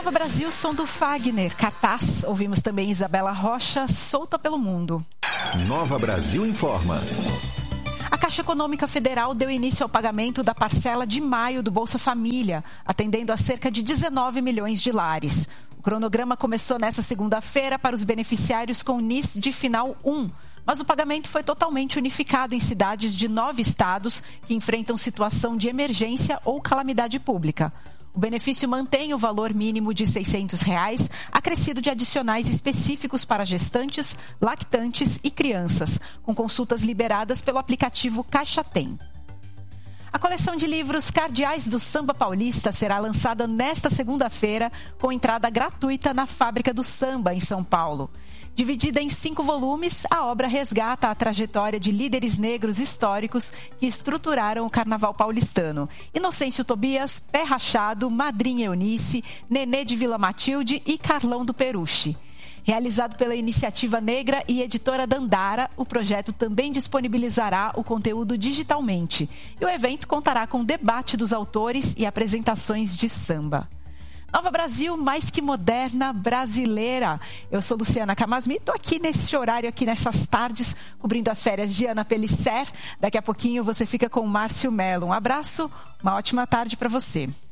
Nova Brasil, som do Fagner, cartaz. Ouvimos também Isabela Rocha, Solta pelo Mundo. Nova Brasil informa. A Caixa Econômica Federal deu início ao pagamento da parcela de maio do Bolsa Família, atendendo a cerca de 19 milhões de lares. O cronograma começou nesta segunda-feira para os beneficiários com NIS de final 1, mas o pagamento foi totalmente unificado em cidades de 9 estados que enfrentam situação de emergência ou calamidade pública. O benefício mantém o valor mínimo de R$ 600, acrescido de adicionais específicos para gestantes, lactantes e crianças, com consultas liberadas pelo aplicativo Caixa Tem. A coleção de livros Cardeais do Samba Paulista será lançada nesta segunda-feira, com entrada gratuita na Fábrica do Samba, em São Paulo. Dividida em 5 volumes, a obra resgata a trajetória de líderes negros históricos que estruturaram o carnaval paulistano. Inocêncio Tobias, Pé Rachado, Madrinha Eunice, Nenê de Vila Matilde e Carlão do Peruche. Realizado pela Iniciativa Negra e editora Dandara, o projeto também disponibilizará o conteúdo digitalmente. E o evento contará com debate dos autores e apresentações de samba. Nova Brasil, mais que moderna, brasileira. Eu sou Luciana Camasmi, estou aqui nesse horário, aqui nessas tardes, cobrindo as férias de Ana Pellicer. Daqui a pouquinho você fica com o Márcio Mello. Um abraço, uma ótima tarde para você.